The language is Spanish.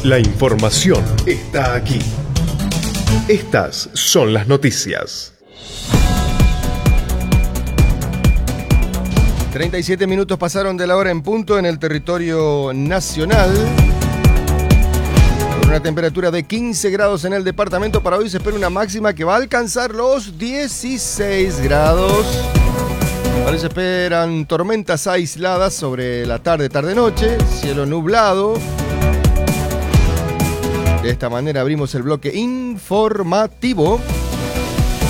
La información está aquí. Estas son las noticias. 37 minutos pasaron de la hora en punto en el territorio nacional. Con una temperatura de 15 grados en el departamento. Para hoy se espera una máxima que va a alcanzar los 16 grados. Ahora se esperan tormentas aisladas sobre la tarde-noche. Cielo nublado. De esta manera abrimos el bloque informativo.